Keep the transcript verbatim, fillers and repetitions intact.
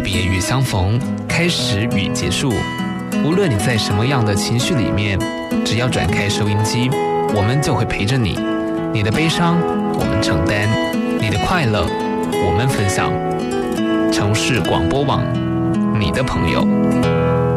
别与相逢，开始与结束。无论你在什么样的情绪里面，只要转开收音机，我们就会陪着你。你的悲伤，我们承担；你的快乐，我们分享。城市广播网，你的朋友。